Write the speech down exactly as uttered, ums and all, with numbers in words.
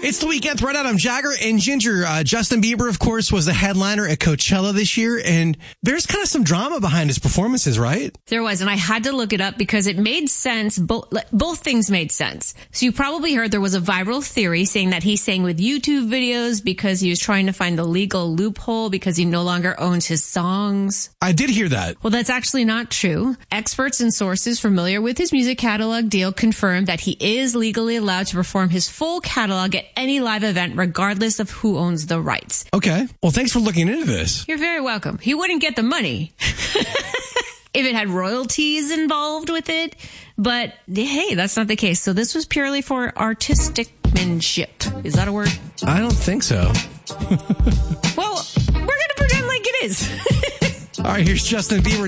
It's the weekend. Thread Adam Jagger and Ginger. Uh, Justin Bieber, of course, was the headliner at Coachella this year, and there's kind of some drama behind his performances, right? There was, and I had to look it up because it made sense. Both, both things made sense. So you probably heard there was a viral theory saying that he sang with YouTube videos because he was trying to find the legal loophole because he no longer owns his songs. I did hear that. Well, that's actually not true. Experts and sources familiar with his music catalog deal confirmed that he is legally allowed to perform his full catalog at any live event, regardless of who owns the rights. Okay. Well, thanks for looking into this. You're very welcome. He wouldn't get the money if it had royalties involved with it. But hey, that's not the case. So this was purely for artisticmanship. Is that a word? I don't think so. Well, we're going to pretend like it is. All right, here's Justin Bieber.